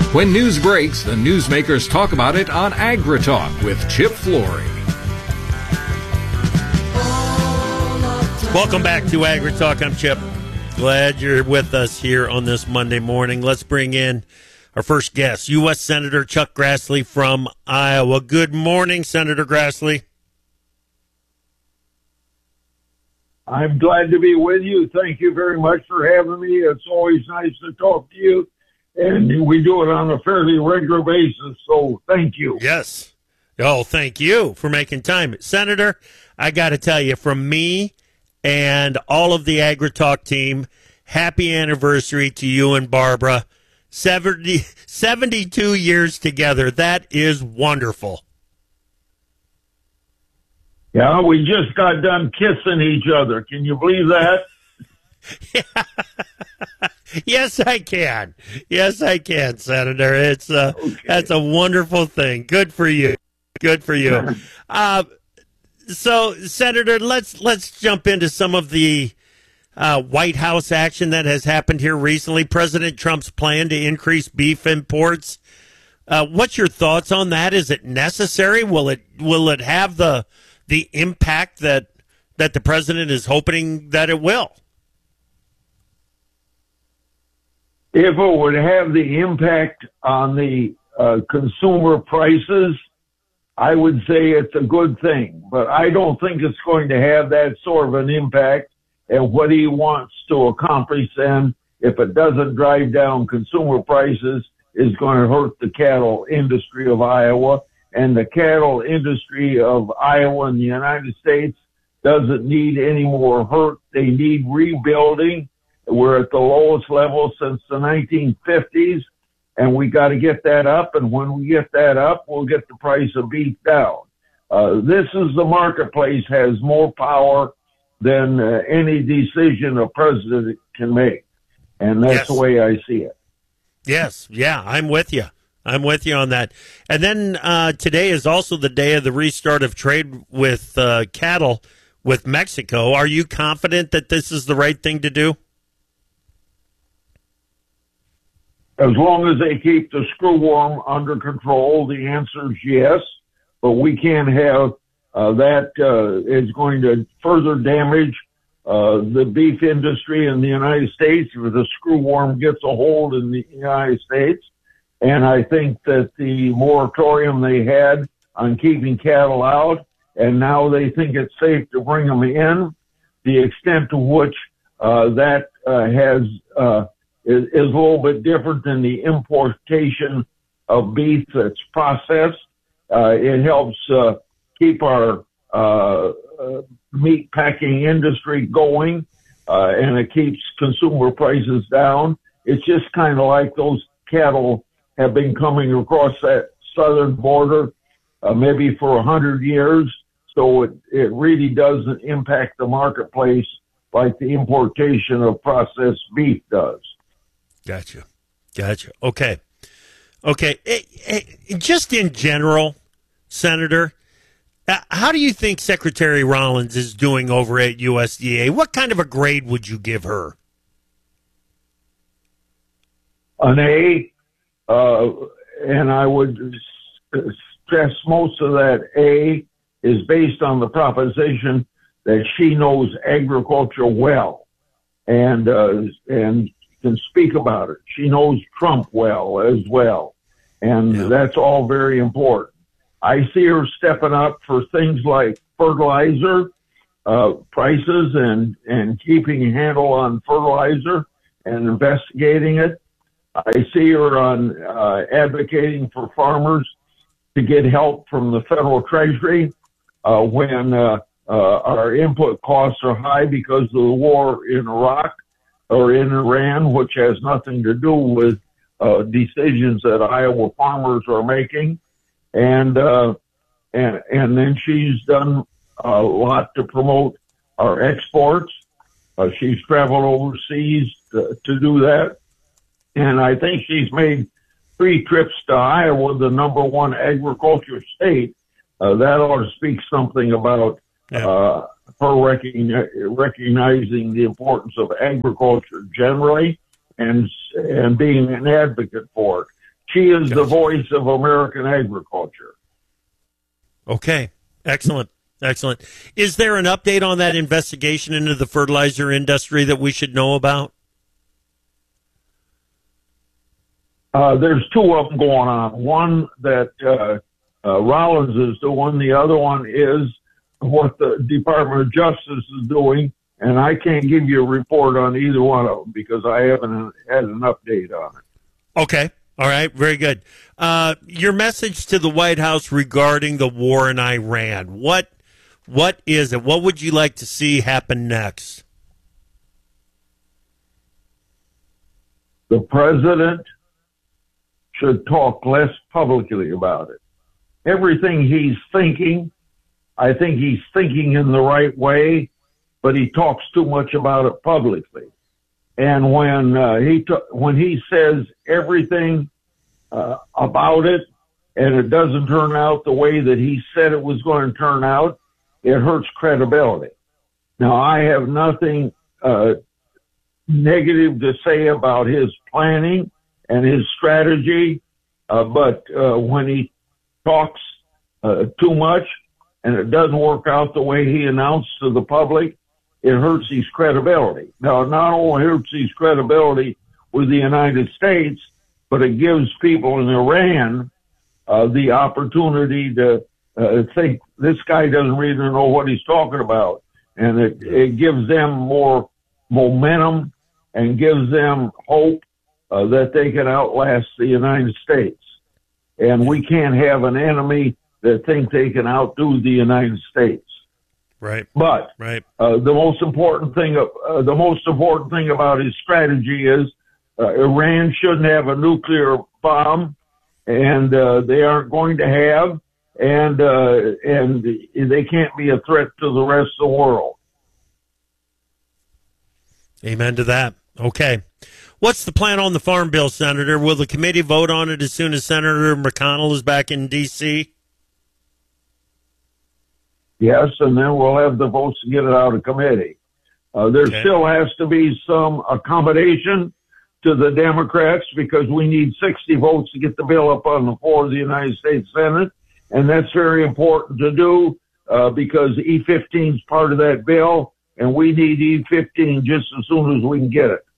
When news breaks, the newsmakers talk about it on AgriTalk with Chip Flory. Welcome back to AgriTalk. I'm Chip. Glad you're with us here on this Monday morning. Let's bring in our first guest, U.S. Senator Chuck Grassley from Iowa. Good morning, Senator Grassley. I'm glad to be with you. Thank you very much for having me. It's always nice to talk to you, and we do it on a fairly regular basis, so thank you. Yes. Oh, thank you for making time. Senator, I got to tell you, from me and all of the AgriTalk team, happy anniversary to you and Barbara. 72 years together. That is wonderful. Yeah, we just got done kissing each other. Can you believe that? Yes, I can. Yes, I can, Senator. It's That's a wonderful thing. Good for you. Good for you. So, Senator, let's jump into some of the White House action that has happened here recently. President Trump's plan to increase beef imports. What's your thoughts on that? Is it necessary? Will it have the impact that the president is hoping that it will? If it would have the impact on the consumer prices, I would say it's a good thing. But I don't think it's going to have that sort of an impact. And what he wants to accomplish then, if it doesn't drive down consumer prices, is going to hurt the cattle industry of Iowa. And the cattle industry of Iowa and the United States doesn't need any more hurt. They need rebuilding. We're at the lowest level since the 1950s, and we got to get that up. And when we get that up, we'll get the price of beef down. This is the marketplace has more power than any decision a president can make. And that's the way I see it. Yes. Yeah, I'm with you. I'm with you on that. And then today is also the day of the restart of trade with cattle with Mexico. Are you confident that this is the right thing to do? As long as they keep the screwworm under control, the answer is yes. But we can't have that is going to further damage the beef industry in the United States if the screwworm gets a hold in the United States. And I think that the moratorium they had on keeping cattle out, and now they think it's safe to bring them in, the extent to which that is a little bit different than the importation of beef that's processed. It helps keep our meat packing industry going, and it keeps consumer prices down. It's just kind of like those cattle have been coming across that southern border maybe for 100 years. So it really doesn't impact the marketplace like the importation of processed beef does. Gotcha. Okay. Just in general, Senator, how do you think Secretary Rollins is doing over at USDA? What kind of a grade would you give her? An A, and I would stress most of that A is based on the proposition that she knows agriculture well and can speak about it. She knows Trump well as well, and that's all very important. I see her stepping up for things like fertilizer prices and keeping a handle on fertilizer and investigating it. I see her on advocating for farmers to get help from the federal treasury when our input costs are high because of the war in Iraq or in Iran, which has nothing to do with decisions that Iowa farmers are making. And then she's done a lot to promote our exports. She's traveled overseas to do that. And I think she's made 3 trips to Iowa, the number 1 agriculture state. That ought to speak something about her recognizing the importance of agriculture generally and being an advocate for it. She is the voice of American agriculture. Okay. Excellent. Excellent. Is there an update on that investigation into the fertilizer industry that we should know about? There's two of them going on. One that Rollins is doing. The other one is what the Department of Justice is doing. And I can't give you a report on either one of them because I haven't had an update on it. Okay. All right. Very good. Your message to the White House regarding the war in Iran. What is it? What would you like to see happen next? The president should talk less publicly about it. Everything he's thinking, I think he's thinking in the right way, but he talks too much about it publicly. And when he says everything about it and it doesn't turn out the way that he said it was going to turn out, it hurts credibility. Now, I have nothing negative to say about his planning and his strategy, but when he talks too much and it doesn't work out the way he announced to the public, it hurts his credibility. Now, it not only hurts his credibility with the United States, but it gives people in Iran the opportunity to think this guy doesn't really know what he's talking about. And it gives them more momentum and gives them hope that they can outlast the United States. And we can't have an enemy that think they can outdo the United States. Right. But right. The most important thing about his strategy is Iran shouldn't have a nuclear bomb, and they aren't going to have, and they can't be a threat to the rest of the world. Amen to that. Okay. What's the plan on the Farm Bill, Senator? Will the committee vote on it as soon as Senator McConnell is back in D.C.? Yes, and then we'll have the votes to get it out of committee. There still has to be some accommodation to the Democrats because we need 60 votes to get the bill up on the floor of the United States Senate, and that's very important to do because E15 is part of that bill, and we need E15 just as soon as we can get it.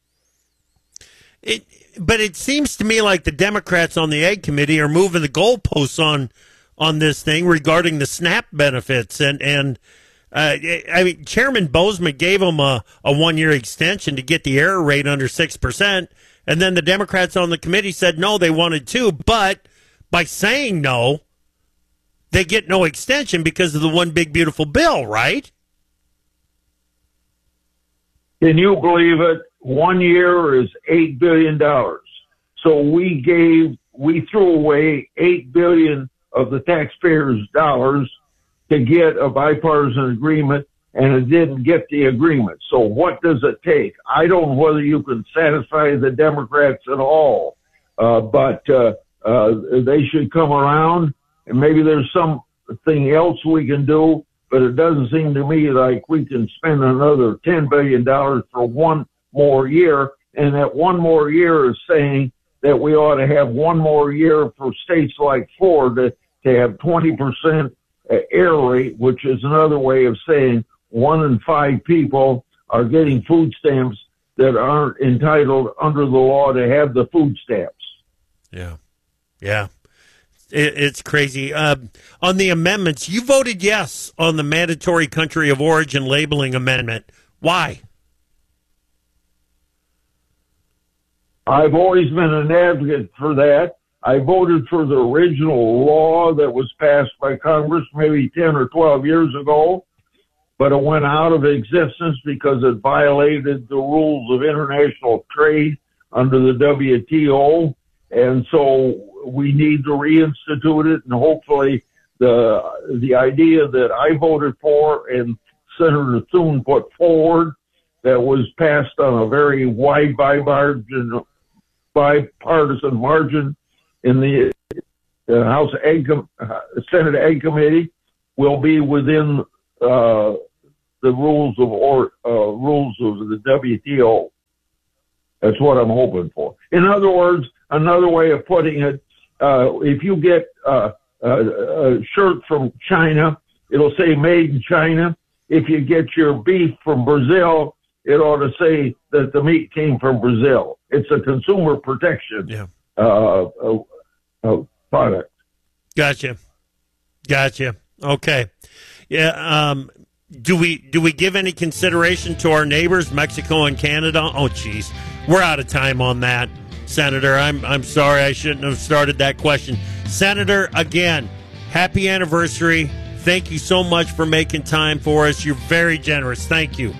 But it seems to me like the Democrats on the Ag Committee are moving the goalposts on this thing regarding the SNAP benefits. And I mean, Chairman Bozeman gave them a 1-year extension to get the error rate under 6%. And then the Democrats on the committee said no, they wanted to. But by saying no, they get no extension because of the one big beautiful bill, right? Can you believe it? 1 year is $8 billion. So we threw away $8 billion of the taxpayers' dollars to get a bipartisan agreement, and it didn't get the agreement. So what does it take? I don't know whether you can satisfy the Democrats at all, but they should come around, and maybe there's something else we can do, but it doesn't seem to me like we can spend another $10 billion for one more year, and that one more year is saying that we ought to have one more year for states like Florida to have 20% error rate, which is another way of saying 1 in 5 people are getting food stamps that aren't entitled under the law to have the food stamps. Yeah. Yeah. It's crazy. On the amendments, you voted yes on the mandatory country of origin labeling amendment. Why? I've always been an advocate for that. I voted for the original law that was passed by Congress maybe 10 or 12 years ago, but it went out of existence because it violated the rules of international trade under the WTO. And so we need to reinstitute it, and hopefully the idea that I voted for and Senator Thune put forward that was passed on a very wide bipartisan margin in the Senate Ag Committee will be within the rules of the WTO. That's what I'm hoping for. In other words, another way of putting it, if you get a shirt from China, it'll say made in China. If you get your beef from Brazil, it ought to say that the meat came from Brazil. It's a consumer protection product. Gotcha. Okay. Yeah. Do we give any consideration to our neighbors, Mexico and Canada? Oh, geez, we're out of time on that, Senator. I'm sorry, I shouldn't have started that question. Senator, again, happy anniversary. Thank you so much for making time for us. You're very generous. Thank you.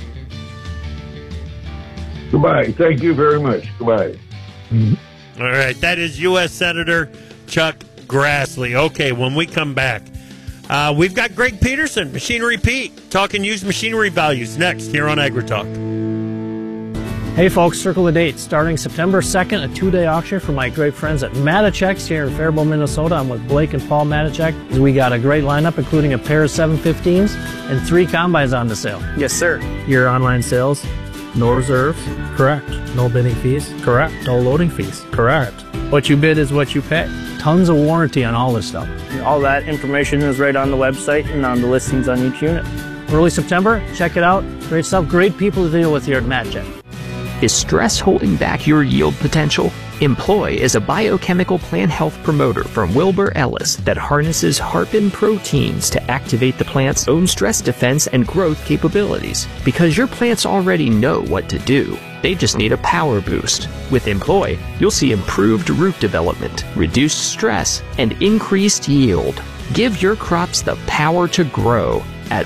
Goodbye. Thank you very much. Goodbye. Mm-hmm. All right, that is U.S. Senator Chuck Grassley. Okay, when we come back, we've got Greg Peterson, Machinery Pete, talking used machinery values next here on AgriTalk. Hey folks, circle the date. Starting September 2nd, a 2-day auction for my great friends at Matichek's here in Faribault, Minnesota. I'm with Blake and Paul Matichek. We got a great lineup, including a pair of 715s and 3 combines on the sale. Yes, sir. Your online sales, no reserves? Correct. No bidding fees? Correct. No loading fees? Correct. What you bid is what you pay. Tons of warranty on all this stuff. All that information is right on the website and on the listings on each unit. Early September, check it out. Great stuff, great people to deal with here at Matichek. Is stress holding back your yield potential? Employ is a biochemical plant health promoter from Wilbur Ellis that harnesses harpin proteins to activate the plant's own stress defense and growth capabilities. Because your plants already know what to do, they just need a power boost. With Employ, you'll see improved root development, reduced stress, and increased yield. Give your crops the power to grow at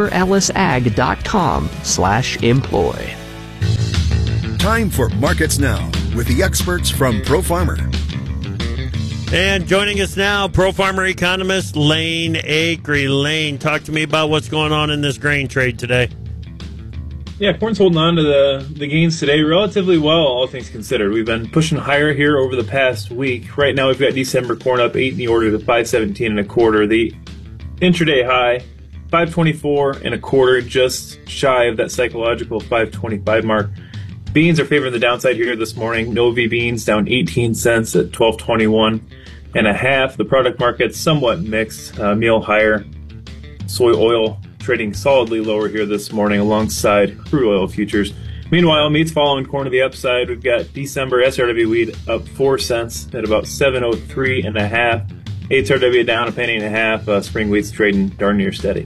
wilburellisag.com/employ. Time for Markets Now with the experts from ProFarmer. And joining us now, ProFarmer economist Lane Acree. Lane, talk to me about what's going on in this grain trade today. Yeah, corn's holding on to the gains today relatively well, all things considered. We've been pushing higher here over the past week. Right now, we've got December corn up 8 in the order to 517 1/4. The intraday high, 524 1/4, just shy of that psychological 525 mark. Beans are favoring the downside here this morning. Novi beans down 18 cents at 12.21 1/2. The product market's somewhat mixed. Meal higher. Soy oil trading solidly lower here this morning alongside crude oil futures. Meanwhile, meat's following corn to the upside. We've got December SRW wheat up 4 cents at about 703 1/2. HRW down 1.5 pennies. Spring wheat's trading darn near steady.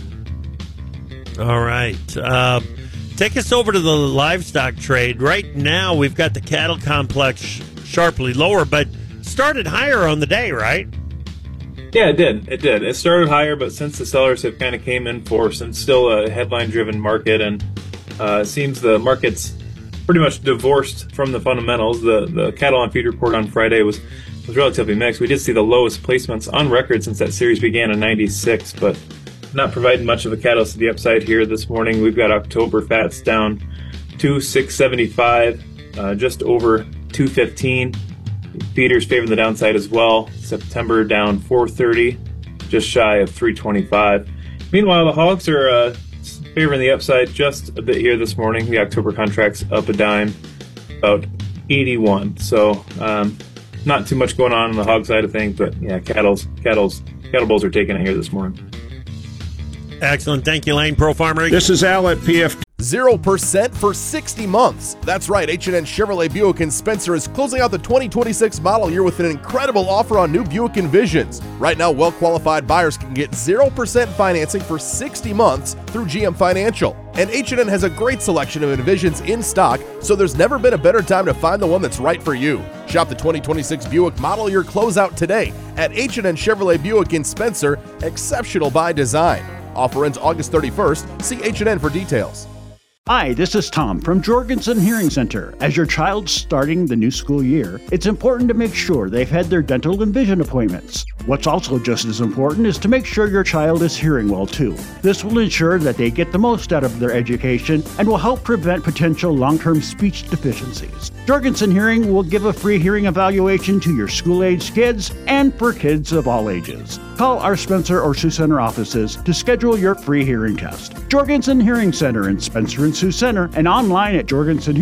All right. Take us over to the livestock trade. Right now, we've got the cattle complex sharply lower, but started higher on the day, right? Yeah, it did. It started higher, but since the sellers have kind of came in force, and still a headline-driven market, and it seems the market's pretty much divorced from the fundamentals. The cattle on feed report on Friday was relatively mixed. We did see the lowest placements on record since that series began in '96, but not providing much of a catalyst to the upside here this morning. We've got October fats down 2,675, just over 215. Feeders favoring the downside as well. September down 430, just shy of 325. Meanwhile, the hogs are favoring the upside just a bit here this morning. The October contract's up a dime, about 81. So not too much going on the hog side of things, but yeah, cattle bulls are taking it here this morning. Excellent. Thank you, Lane. ProFarmer. This is Al at PF. 0% for 60 months. That's right, H&N Chevrolet Buick in Spencer is closing out the 2026 model year with an incredible offer on new Buick Envisions. Right now, well-qualified buyers can get 0% financing for 60 months through GM Financial. And H&N has a great selection of Envisions in stock, so there's never been a better time to find the one that's right for you. Shop the 2026 Buick model year closeout today at H&N Chevrolet Buick in Spencer, exceptional by design. Offer ends August 31st. See H&N for details. Hi, this is Tom from Jorgensen Hearing Center. As your child's starting the new school year, it's important to make sure they've had their dental and vision appointments. What's also just as important is to make sure your child is hearing well too. This will ensure that they get the most out of their education and will help prevent potential long-term speech deficiencies. Jorgensen Hearing will give a free hearing evaluation to your school-aged kids and for kids of all ages. Call our Spencer or Sioux Center offices to schedule your free hearing test. Jorgensen Hearing Center in Spencer and Sioux Center and online at Jorgensen